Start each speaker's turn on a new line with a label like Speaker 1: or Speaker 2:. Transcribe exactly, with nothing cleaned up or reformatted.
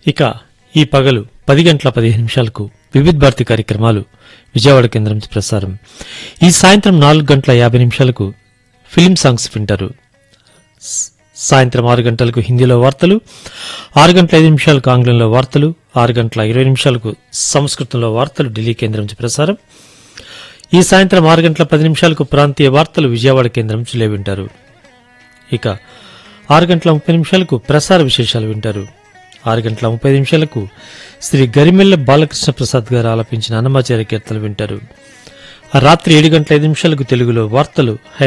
Speaker 1: ఇక ఈ పగలు పది గంటల పదిహేను నిమిషాలకు వివిధ భారతి కార్యక్రమాలు విజయవాడ కేంద్రం నుంచి ప్రసారం. ఈ సాయంత్రం నాలుగు గంటల యాభై నిమిషాలకు ఫిలిం సాంగ్స్ వింటారు. సాయంత్రం ఆరు గంటలకు హిందీలో వార్తలు, ఆరు గంటల ఐదు నిమిషాలకు ఆంగ్లంలో వార్తలు, ఆరు గంటల ఇరవై నిమిషాలకు సంస్కృతంలో వార్తలు ఢిల్లీ కేంద్రం నుంచి ప్రసారం. ఈ సాయంత్రం ఆరు గంటల పది నిమిషాలకు ప్రాంతీయ వార్తలు విజయవాడ కేంద్రం నుంచి వింటారు. ఇక ఆరు గంటల ముప్పై నిమిషాలకు ప్రసార విశేషాలు వింటారు. ఆరు గంటల ముప్పై నిమిషాలకు శ్రీ గరిమెల్ల బాలకృష్ణ ప్రసాద్ గారు ఆలపించిన అన్నమాచార్య కీర్తనలు వింటారు. రాత్రి ఏడు గంటల ఐదు నిమిషాలకు తెలుగులో వార్తలు